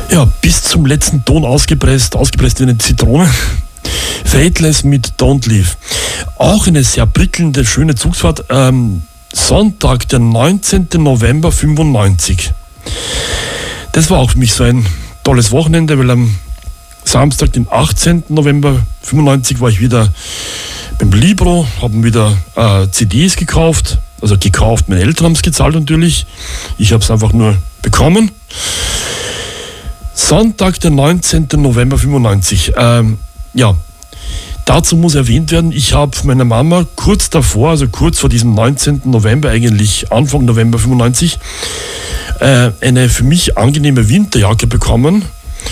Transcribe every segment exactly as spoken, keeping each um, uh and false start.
Ja, bis zum letzten Ton ausgepresst, ausgepresst wie eine Zitrone. Faithless mit Don't Leave. Auch eine sehr prickelnde, schöne Zugsfahrt. Ähm, Sonntag, der neunzehnten November fünfundneunzig. Das war auch für mich so ein tolles Wochenende, weil am Samstag, den achtzehnten November fünfundneunzig, war ich wieder beim Libro, haben wieder äh, C Ds gekauft. Also gekauft, meine Eltern haben es gezahlt natürlich. Ich habe es einfach nur bekommen. Sonntag, der neunzehnten November fünfundneunzig. Ähm, ja, dazu muss erwähnt werden, ich habe meiner Mama kurz davor, also kurz vor diesem neunzehnten November, eigentlich Anfang November fünfundneunzig, äh, eine für mich angenehme Winterjacke bekommen.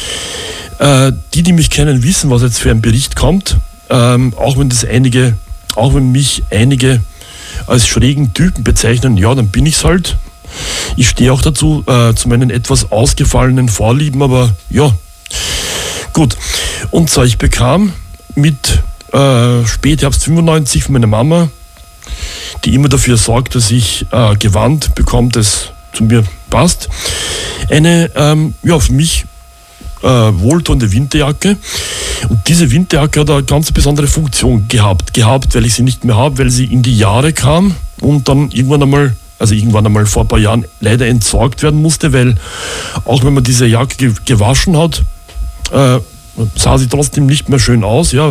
Äh, die, die mich kennen, wissen, was jetzt für ein Bericht kommt. Ähm, auch wenn das einige, auch wenn mich einige als schrägen Typen bezeichnen, ja, dann bin ich es halt. Ich stehe auch dazu, äh, zu meinen etwas ausgefallenen Vorlieben, aber ja, gut. Und so, ich bekam mit äh, Spätherbst fünfundneunzig von meiner Mama, die immer dafür sorgt, dass ich äh, Gewand bekomme, das zu mir passt, eine, ähm, ja, für mich äh, wohltuende Winterjacke. Und diese Winterjacke hat eine ganz besondere Funktion gehabt, gehabt, weil ich sie nicht mehr habe, weil sie in die Jahre kam und dann irgendwann einmal also irgendwann einmal vor ein paar Jahren leider entsorgt werden musste, weil auch wenn man diese Jacke ge- gewaschen hat, äh, sah sie trotzdem nicht mehr schön aus. Ja.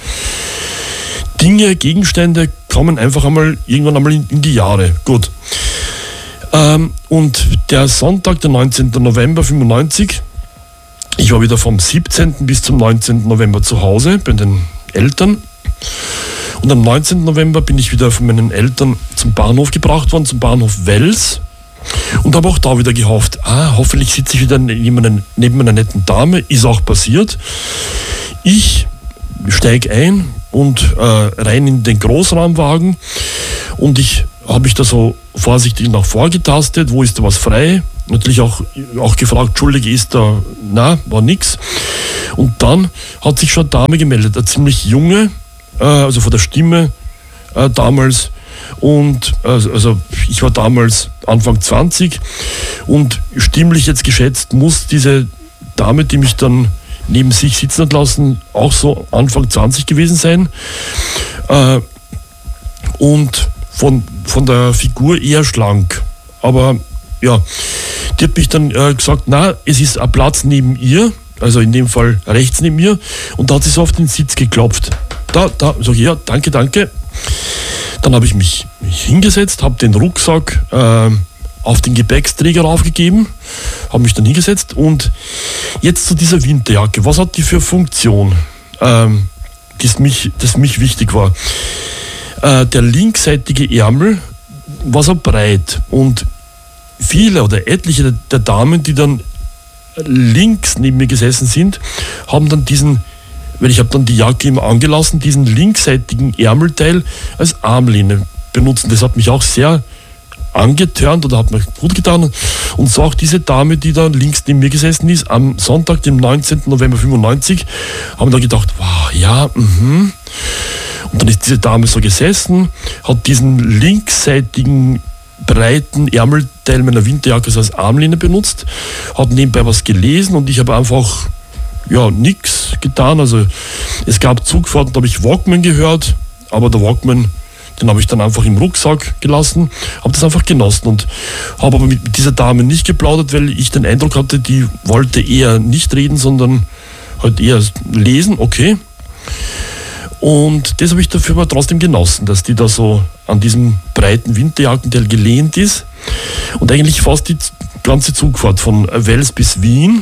Dinge, Gegenstände kommen einfach einmal irgendwann einmal in, in die Jahre. Gut. Ähm, und der Sonntag, der neunzehnten November fünfundneunzig, ich war wieder vom siebzehnten bis zum neunzehnten November zu Hause bei den Eltern. Und am neunzehnten November bin ich wieder von meinen Eltern zum Bahnhof gebracht worden, zum Bahnhof Wels. Und habe auch da wieder gehofft, ah, hoffentlich sitze ich wieder neben einer, neben einer netten Dame. Ist auch passiert. Ich steige ein und äh, rein in den Großraumwagen. Und ich habe mich da so vorsichtig nach vorgetastet. Wo ist da was frei? Natürlich auch, auch gefragt, Entschuldige, ist da, na, war nix. Und dann hat sich schon eine Dame gemeldet, eine ziemlich junge, also von der Stimme äh, damals, und also, also ich war damals Anfang zwanzig und stimmlich jetzt geschätzt muss diese Dame, die mich dann neben sich sitzen hat lassen, auch so Anfang zwanzig gewesen sein, äh, und von, von der Figur eher schlank, aber ja, die hat mich dann äh, gesagt, na, es ist ein Platz neben ihr, also in dem Fall rechts neben mir, und da hat sie so auf den Sitz geklopft. Da, da, sag ich, ja, danke, danke. Dann habe ich mich, mich hingesetzt, habe den Rucksack äh, auf den Gepäcksträger aufgegeben, habe mich dann hingesetzt und jetzt zu dieser Winterjacke. Was hat die für Funktion, ähm, das, mich, das mich wichtig war? Äh, der linksseitige Ärmel war so breit und viele oder etliche der, der Damen, die dann links neben mir gesessen sind, haben dann diesen, weil ich habe dann die Jacke immer angelassen, diesen linksseitigen Ärmelteil als Armlehne benutzen. Das hat mich auch sehr angetörnt oder hat mir gut getan. Und so auch diese Dame, die da links neben mir gesessen ist, am Sonntag, dem neunzehnten November fünfundneunzig, haben da gedacht, wow, ja, mhm. Und dann ist diese Dame so gesessen, hat diesen linksseitigen breiten Ärmelteil meiner Winterjacke als Armlehne benutzt, hat nebenbei was gelesen und ich habe einfach ja, nichts getan. Also es gab Zugfahrten, da habe ich Walkman gehört, aber der Walkman, den habe ich dann einfach im Rucksack gelassen, habe das einfach genossen und habe aber mit dieser Dame nicht geplaudert, weil ich den Eindruck hatte, die wollte eher nicht reden, sondern halt eher lesen, okay. Und das habe ich dafür aber trotzdem genossen, dass die da so an diesem breiten Winterjackenteil gelehnt ist und eigentlich fast die ganze Zugfahrt von Wels bis Wien.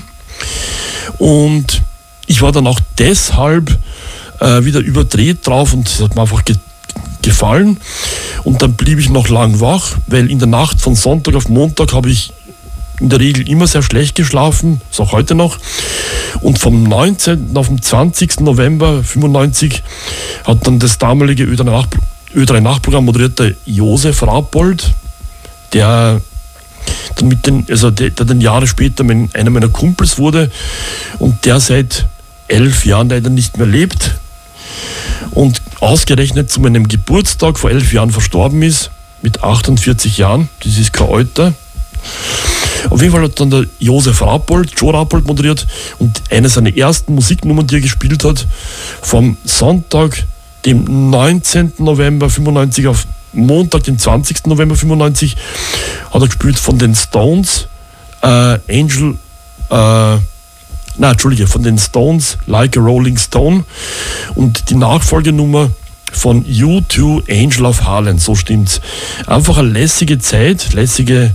Und ich war dann auch deshalb äh, wieder überdreht drauf und es hat mir einfach ge- gefallen. Und dann blieb ich noch lang wach, weil in der Nacht von Sonntag auf Montag habe ich in der Regel immer sehr schlecht geschlafen, ist auch heute noch. Und vom neunzehnten auf den zwanzigsten November fünfundneunzig hat dann das damalige Ö drei Nachtprogramm moderiert der Josef Rapold, der dann mit den, also der, der dann Jahre später mein, einer meiner Kumpels wurde und der seit elf Jahren leider nicht mehr lebt und ausgerechnet zu meinem Geburtstag vor elf Jahren verstorben ist, mit achtundvierzig Jahren, das ist kein Alter. Auf jeden Fall hat dann der Josef Rappold, Joe Rappold moderiert und eine seiner ersten Musiknummern, die er gespielt hat, vom Sonntag, dem neunzehnten November fünfundneunzig auf Montag, den zwanzigsten November fünfundneunzig, hat er gespielt von den Stones, äh, Angel, äh, na, Entschuldige, von den Stones, Like a Rolling Stone, und die Nachfolgenummer von U zwei, Angel of Harlem, so stimmt's. Einfach eine lässige Zeit, lässige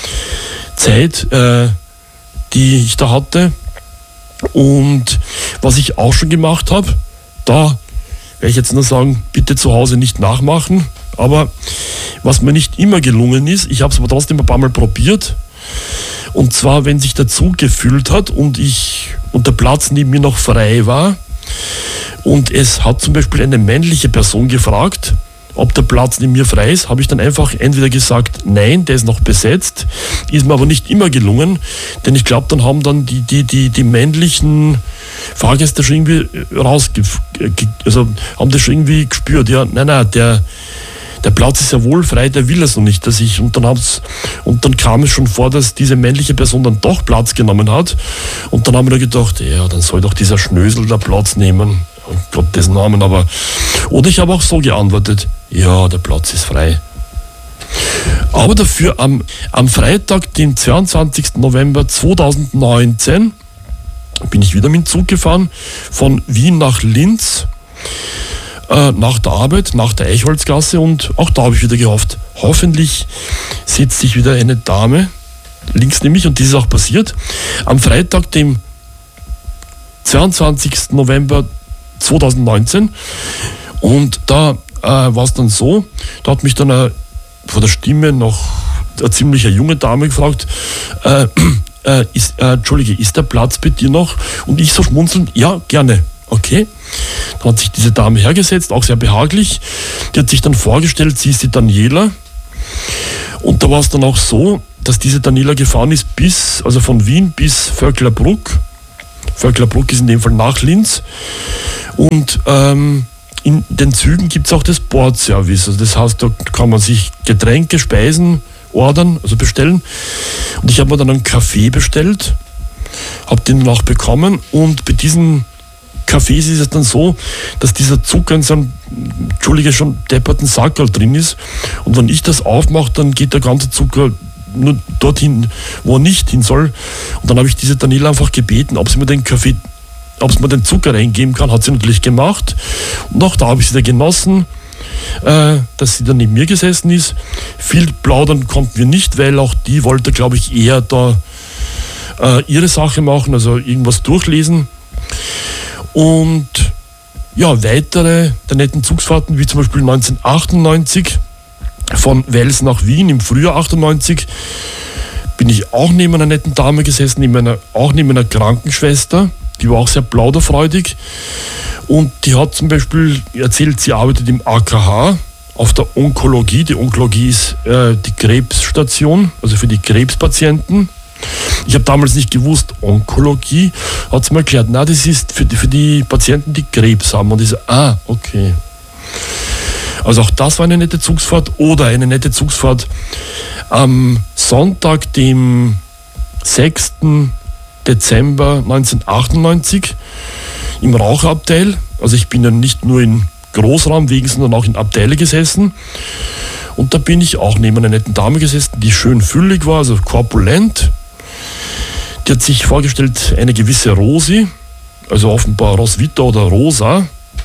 Zeit, äh, die ich da hatte. Und was ich auch schon gemacht habe, da werde ich jetzt nur sagen, bitte zu Hause nicht nachmachen, aber was mir nicht immer gelungen ist, ich habe es aber trotzdem ein paar Mal probiert, und zwar, wenn sich der Zug gefüllt hat und ich und der Platz neben mir noch frei war und es hat zum Beispiel eine männliche Person gefragt, ob der Platz neben mir frei ist, habe ich dann einfach entweder gesagt, nein, der ist noch besetzt, ist mir aber nicht immer gelungen, denn ich glaube, dann haben dann die, die, die, die männlichen Fahrgäste schon irgendwie rausge... also haben das schon irgendwie gespürt, ja, nein, nein, der Der Platz ist ja wohl frei, der will es noch nicht, dass ich, und dann hab's, und dann kam es schon vor, dass diese männliche Person dann doch Platz genommen hat, und dann haben wir gedacht, ja, dann soll doch dieser Schnösel da Platz nehmen, um Gottes Namen, aber, oder ich habe auch so geantwortet, ja, der Platz ist frei. Aber dafür am, am Freitag, den zweiundzwanzigsten November zweitausendneunzehn, bin ich wieder mit dem Zug gefahren, von Wien nach Linz, nach der Arbeit, nach der Eichholzgasse, und auch da habe ich wieder gehofft, hoffentlich sitzt sich wieder eine Dame links neben mich, und das ist auch passiert. Am Freitag, dem zweiundzwanzigsten November zweitausendneunzehn, und da äh, war es dann so, da hat mich dann äh, vor der Stimme noch eine ziemlich junge Dame gefragt, äh, äh, ist, äh, Entschuldige, ist der Platz bei dir noch? Und ich so schmunzelnd, ja, gerne. Okay, dann hat sich diese Dame hergesetzt, auch sehr behaglich. Die hat sich dann vorgestellt, sie ist die Daniela. Und da war es dann auch so, dass diese Daniela gefahren ist bis, also von Wien bis Vöcklerbruck. Vöcklerbruck ist in dem Fall nach Linz. Und ähm, in den Zügen gibt es auch das Bordservice. Also das heißt, da kann man sich Getränke, Speisen ordern, also bestellen. Und ich habe mir dann einen Kaffee bestellt, habe den danach bekommen, und bei diesen Kaffees ist es dann so, dass dieser Zucker in so einem, Entschuldige, schon depperten Sackerl drin ist, und wenn ich das aufmache, dann geht der ganze Zucker nur dorthin, wo er nicht hin soll. Und dann habe ich diese Daniela einfach gebeten, ob sie mir den Kaffee, ob sie mir den Zucker reingeben kann, hat sie natürlich gemacht, und auch da habe ich sie da genossen, äh, dass sie dann neben mir gesessen ist. Viel plaudern konnten wir nicht, weil auch die wollte, glaube ich, eher da äh, ihre Sache machen, also irgendwas durchlesen. Und ja, weitere der netten Zugsfahrten, wie zum Beispiel neunzehnhundertachtundneunzig von Wels nach Wien im Frühjahr achtundneunzig, bin ich auch neben einer netten Dame gesessen, neben einer, auch neben einer Krankenschwester, die war auch sehr plauderfreudig, und die hat zum Beispiel erzählt, sie arbeitet im A K H auf der Onkologie. Die Onkologie ist äh, die Krebsstation, also für die Krebspatienten. Ich habe damals nicht gewusst, Onkologie, hat sie mir erklärt, na, das ist für die, für die Patienten, die Krebs haben. Und ich so, ah, okay. Also auch das war eine nette Zugsfahrt, oder eine nette Zugsfahrt am Sonntag, dem sechsten Dezember neunzehnhundertachtundneunzig im Raucherabteil. Also ich bin ja nicht nur in Großraumwegen, sondern auch in Abteile gesessen. Und da bin ich auch neben einer netten Dame gesessen, die schön füllig war, also korpulent. Die hat sich vorgestellt, eine gewisse Rosi, also offenbar Roswitha oder Rosa.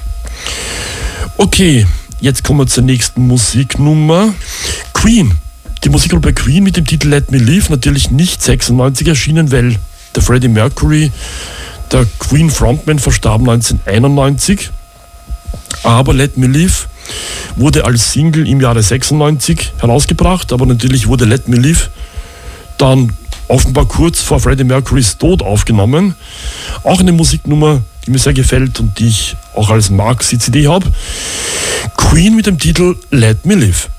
Okay, jetzt kommen wir zur nächsten Musiknummer. Queen. Die Musikgruppe Queen mit dem Titel Let Me Live, natürlich nicht sechsundneunzig erschienen, weil der Freddie Mercury, der Queen-Frontman, verstarb neunzehnhunderteinundneunzig. Aber Let Me Live wurde als Single im Jahre sechsundneunzig herausgebracht, aber natürlich wurde Let Me Live dann offenbar kurz vor Freddie Mercurys Tod aufgenommen. Auch eine Musiknummer, die mir sehr gefällt und die ich auch als Maxi-C D habe. Queen mit dem Titel Let Me Live.